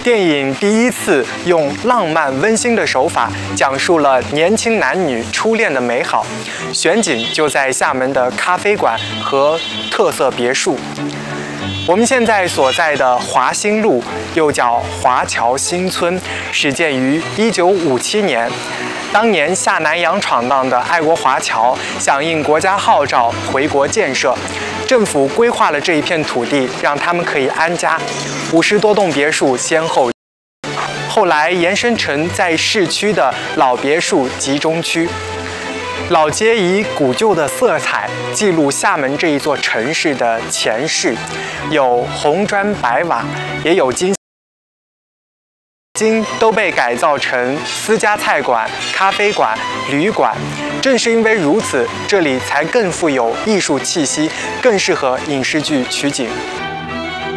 电影第一次用浪漫温馨的手法讲述了年轻男女初恋的美好，选景就在厦门的咖啡馆和特色别墅。我们现在所在的华新路，又叫华侨新村，始建于1957年。当年下南洋闯荡的爱国华侨响应国家号召回国建设，政府规划了这一片土地，让他们可以安家。50多栋别墅先后，后来延伸成在市区的老别墅集中区。老街以古旧的色彩记录厦门这一座城市的前世，有红砖白瓦，也有今都被改造成私家菜馆、咖啡馆、旅馆。正是因为如此，这里才更富有艺术气息，更适合影视剧取景。